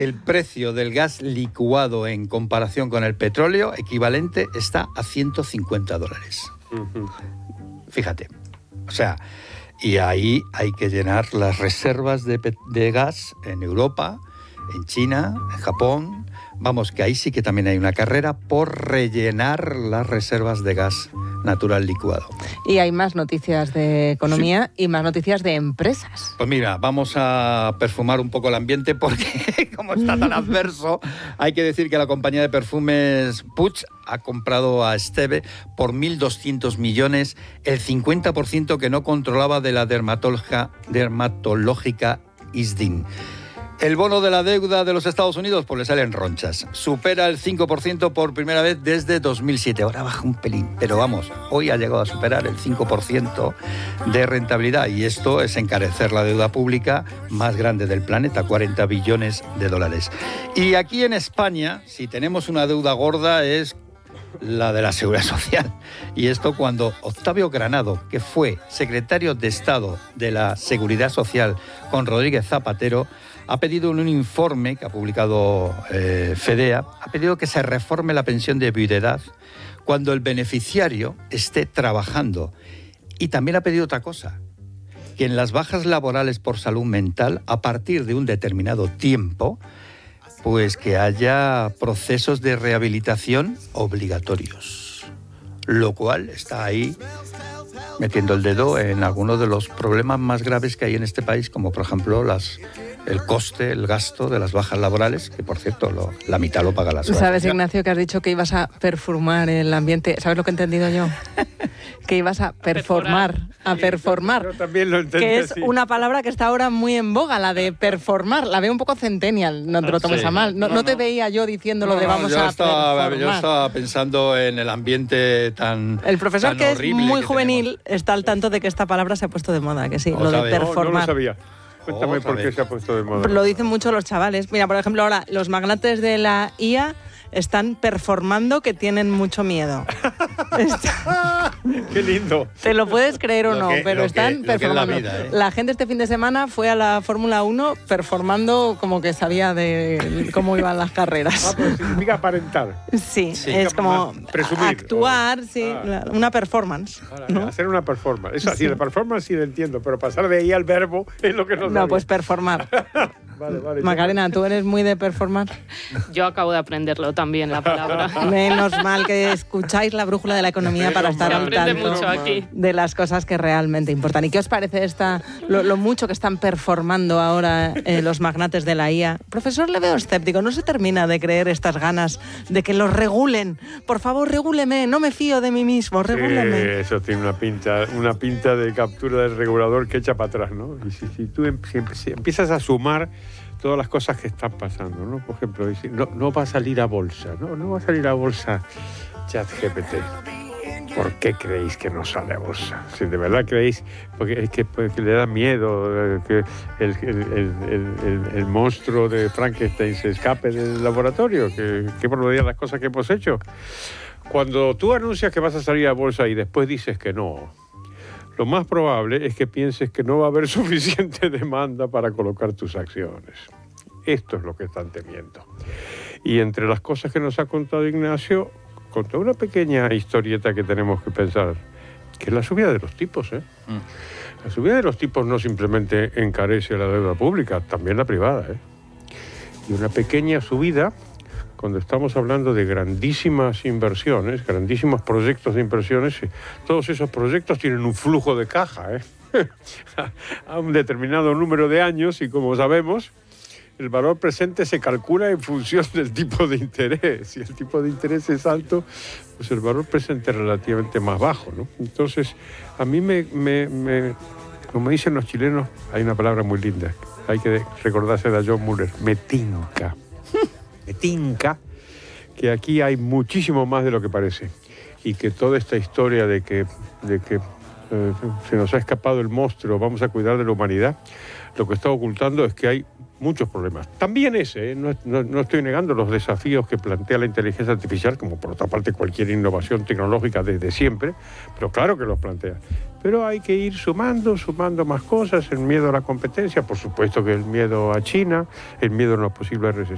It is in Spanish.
El precio del gas licuado en comparación con el petróleo equivalente está a $150. Fíjate, o sea, y ahí hay que llenar las reservas de gas en Europa, en China, en Japón. Vamos, que ahí sí que también hay una carrera por rellenar las reservas de gas natural licuado. Y hay más noticias de economía y más noticias de empresas. Pues mira, vamos a perfumar un poco el ambiente porque como está tan adverso, hay que decir que la compañía de perfumes Puig ha comprado a Esteve por 1.200 millones, el 50% que no controlaba de la dermatológica Isdin. El bono de la deuda de los Estados Unidos, pues le salen ronchas. Supera el 5% por primera vez desde 2007. Ahora baja un pelín, pero vamos, hoy ha llegado a superar el 5% de rentabilidad. Y esto es encarecer la deuda pública más grande del planeta, 40 billones de dólares. Y aquí en España, si tenemos una deuda gorda, es la de la Seguridad Social. Y esto cuando Octavio Granado, que fue secretario de Estado de la Seguridad Social con Rodríguez Zapatero, ha pedido en un informe que ha publicado FEDEA, ha pedido que se reforme la pensión de viudedad cuando el beneficiario esté trabajando. Y también ha pedido otra cosa, que en las bajas laborales por salud mental, a partir de un determinado tiempo, pues que haya procesos de rehabilitación obligatorios. Lo cual está ahí metiendo el dedo en algunos de los problemas más graves que hay en este país, como por ejemplo el coste, el gasto de las bajas laborales, que por cierto la mitad lo paga la Seguridad Social. ¿Sabes, Ignacio, que has dicho que ibas a perfumar el ambiente? ¿Sabes lo que he entendido yo? Que ibas a performar, Yo también lo entendí. Que es una palabra que está ahora muy en boga, la de performar. La veo un poco centennial, no te lo tomes a mal. No te veía yo diciéndolo de vamos a performar. Yo estaba pensando en el ambiente tan El profesor, tan que es muy que juvenil, tenemos. Está al tanto de que esta palabra se ha puesto de moda, que sí, lo de performar. No lo sabía. Cuéntame por qué se ha puesto de moda. Lo dicen mucho los chavales. Mira, por ejemplo, ahora los magnates de la IA están performando que tienen mucho miedo. ¡Qué lindo! Te lo puedes creer o no, pero están performando. La gente este fin de semana fue a la Fórmula 1 performando como que sabía de cómo iban las carreras. Pues significa aparentar. Sí, es como presumir, actuar, una performance. ¿No? Hacer una performance. Eso sí, la performance sí lo entiendo, pero pasar de ahí al verbo es lo que no sabía. No, pues performar. Vale. Macarena, ¿tú eres muy de performar? Yo acabo de aprenderlo también, la palabra. Menos mal que escucháis la brújula de la economía para estar al tanto mucho aquí de las cosas que realmente importan. ¿Y qué os parece lo mucho que están performando ahora los magnates de la IA? Profesor, le veo escéptico, no se termina de creer estas ganas de que los regulen. Por favor, regúleme, no me fío de mí mismo, regúleme. Eso tiene una pinta de captura del regulador que echa para atrás, ¿no? Y si tú empiezas a sumar todas las cosas que están pasando, ¿no? Por ejemplo, decir, no va a salir a bolsa, no va a salir a bolsa ChatGPT. ¿Por qué creéis que no sale a bolsa? Si de verdad creéis, porque le da miedo que el monstruo de Frankenstein se escape del laboratorio, que por lo día las cosas que hemos hecho. Cuando tú anuncias que vas a salir a bolsa y después dices que no, lo más probable es que pienses que no va a haber suficiente demanda para colocar tus acciones. Esto es lo que están temiendo. Y entre las cosas que nos ha contado Ignacio, contó una pequeña historieta que tenemos que pensar, que es la subida de los tipos, La subida de los tipos no simplemente encarece la deuda pública, también la privada, Y una pequeña subida, cuando estamos hablando de grandísimas inversiones, grandísimos proyectos de inversiones, todos esos proyectos tienen un flujo de caja, a un determinado número de años, y como sabemos, el valor presente se calcula en función del tipo de interés. Si el tipo de interés es alto, pues el valor presente es relativamente más bajo, ¿no? Entonces, a mí como dicen los chilenos, hay una palabra muy linda, hay que recordarse de John Muller, me tinca, que aquí hay muchísimo más de lo que parece, y que toda esta historia de que se nos ha escapado el monstruo, vamos a cuidar de la humanidad, lo que está ocultando es que hay muchos problemas. También no estoy negando los desafíos que plantea la inteligencia artificial, como por otra parte cualquier innovación tecnológica desde siempre, pero claro que los plantea. Pero hay que ir sumando más cosas, el miedo a la competencia, por supuesto que el miedo a China, el miedo a una posible recesión.